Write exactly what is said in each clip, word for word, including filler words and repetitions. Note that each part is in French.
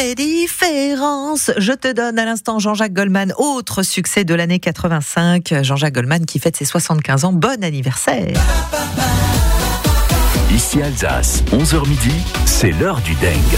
les différences. Je te donne à l'instant Jean-Jacques Goldman, autre succès de l'année quatre-vingt-cinq. Jean-Jacques Goldman qui fête ses soixante-quinze ans. Bon anniversaire. Ici Alsace, onze heures midi, c'est l'heure du dingue.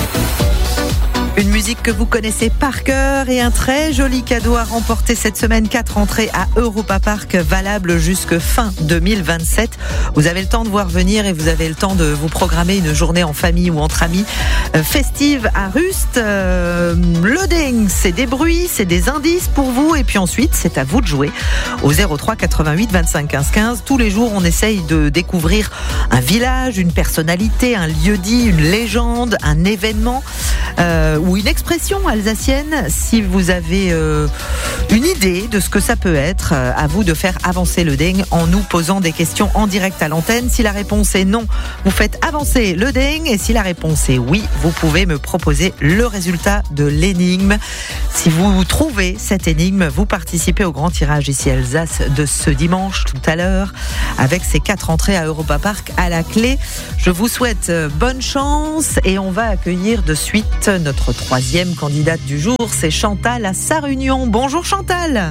Une musique que vous connaissez par cœur et un très joli cadeau à remporter cette semaine. Quatre entrées à Europa Park valables jusque fin deux mille vingt-sept. Vous avez le temps de voir venir et vous avez le temps de vous programmer une journée en famille ou entre amis euh, festive à Rust. Euh, le ding, c'est des bruits, c'est des indices pour vous et puis ensuite c'est à vous de jouer au zéro trois quatre-vingt-huit vingt-cinq quinze quinze. Tous les jours on essaye de découvrir un village, une personnalité, un lieu-dit, une légende, un événement euh, ou une expression alsacienne. Si vous avez euh, une idée de ce que ça peut être, euh, à vous de faire avancer le ding en nous posant des questions en direct à l'antenne. Si la réponse est non, vous faites avancer le ding, et si la réponse est oui, vous pouvez me proposer le résultat de l'énigme. Si vous trouvez cette énigme, vous participez au grand tirage ici Alsace de ce dimanche tout à l'heure avec ces quatre entrées à Europa Park à la clé. Je vous souhaite bonne chance et on va accueillir de suite notre troisième candidate du jour, c'est Chantal à Sarre-Union. Bonjour Chantal.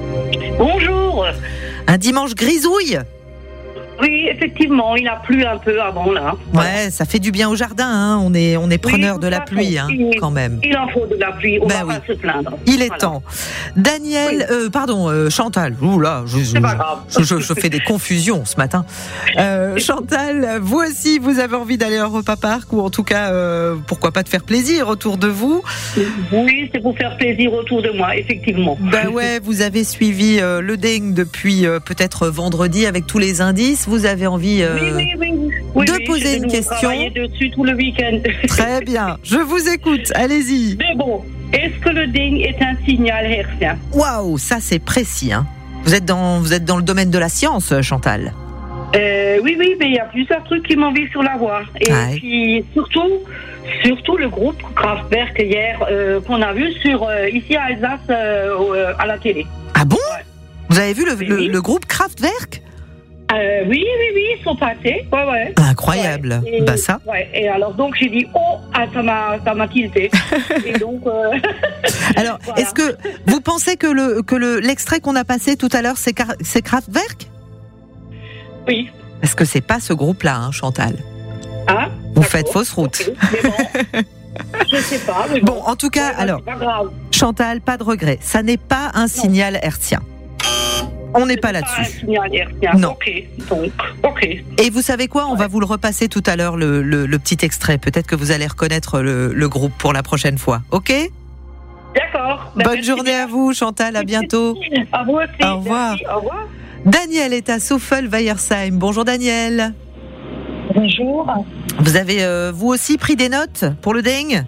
Bonjour. Un dimanche grisouille. Oui, effectivement, il a plu un peu avant là. Ouais, ça fait du bien au jardin, hein. On est, on est preneur oui, de la pluie, hein, il, quand même. Il en faut de la pluie, on ben va oui. pas se plaindre. Il est voilà. temps. Daniel, oui. euh, pardon, euh, Chantal. Ouh là, je, C'est pas grave. Je, je, je fais des confusions ce matin. Euh, Chantal, vous aussi, vous avez envie d'aller à Europa Park ou en tout cas, euh, pourquoi pas de faire plaisir autour de vous? Oui, c'est pour faire plaisir autour de moi, effectivement. Bah ouais, vous avez suivi euh, le ding depuis euh, peut-être vendredi avec tous les indices. Vous avez envie euh, oui, oui, oui. Oui, de oui, poser une question. Travailler dessus tout le week-end. Très bien, je vous écoute. Allez-y. Mais bon, est-ce que le ding est un signal hertzien? Waouh, ça c'est précis. Hein. Vous êtes dans, vous êtes dans le domaine de la science, Chantal. Euh, oui, oui, mais il y a plusieurs trucs qui m'ont mis sur la voie. Et ouais. puis surtout, surtout le groupe Kraftwerk hier euh, qu'on a vu sur euh, ici à Alsace euh, à la télé. Ah bon? Ouais. Vous avez vu le, oui. le, le groupe Kraftwerk? Euh, oui, oui, oui, ils sont passés. Ouais, ouais. Incroyable. Ouais. Et, bah ça. Ouais. Et alors donc j'ai dit oh, ah, ça m'a, ça m'a tilté. Et donc. Euh... Alors, voilà. Est-ce que vous pensez que le que le l'extrait qu'on a passé tout à l'heure c'est car, c'est Kraftwerk? Oui. Parce que c'est pas ce groupe-là, hein, Chantal. Ah. Vous faites fausse route. Okay. Mais bon. Je sais pas. Mais bon. bon, en tout cas, ouais, alors, pas grave. Chantal, pas de regret. Ça n'est pas un non. signal hertzien. On n'est pas là-dessus. Pas un signal hertzien. Non. Ok. Donc, ok. Et vous savez quoi? On ouais. va vous le repasser tout à l'heure, le, le, le petit extrait. Peut-être que vous allez reconnaître le, le groupe pour la prochaine fois. Ok? D'accord. Bonne Merci journée bien. À vous, Chantal. À bientôt. À vous aussi. Au revoir. Merci. Au revoir. Daniel est à Soffel-Weiersheim. Bonjour Daniel. Bonjour. Vous avez euh, vous aussi pris des notes pour le ding?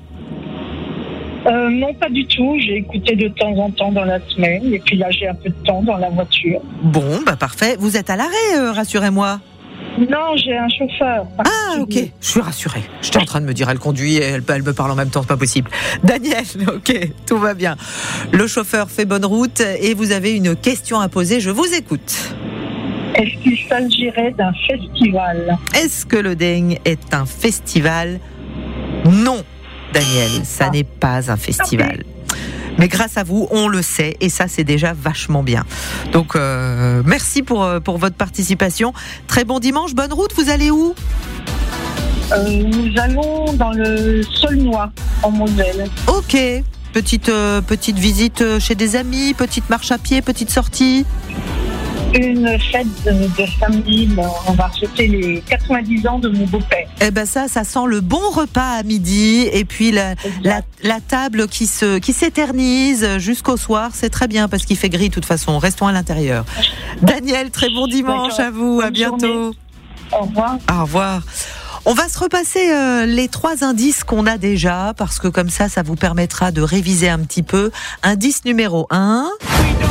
euh, Non, pas du tout. J'ai écouté de temps en temps dans la semaine et puis là j'ai un peu de temps dans la voiture. Bon, bah parfait. Vous êtes à l'arrêt, euh, rassurez-moi. Non, j'ai un chauffeur. Ah, ok. Je suis rassurée. J'étais en train de me dire, elle conduit et elle, elle me parle en même temps, c'est pas possible. Daniel, ok, tout va bien. Le chauffeur fait bonne route et vous avez une question à poser. Je vous écoute. Est-ce qu'il s'agirait d'un festival? Est-ce que le ding est un festival? Non, Daniel, ça ah. n'est pas un festival. Okay. Mais grâce à vous, on le sait et ça, c'est déjà vachement bien. Donc, euh, merci pour, pour votre participation. Très bon dimanche, bonne route. Vous allez où? euh, Nous allons dans le Saulnois, en Moselle. Ok. Petite, euh, petite visite chez des amis, petite marche à pied, petite sortie? Une fête de, de famille. On va fêter les quatre-vingt-dix ans de mon beau-père. Eh ben ça, ça sent le bon repas à midi et puis la, la, la table qui se, qui s'éternise jusqu'au soir. C'est très bien parce qu'il fait gris de toute façon. Restons à l'intérieur. Daniel, très bon dimanche à vous. Bonne à bientôt. Journée. Au revoir. Au revoir. On va se repasser euh, les trois indices qu'on a déjà parce que comme ça, ça vous permettra de réviser un petit peu. Indice numéro un.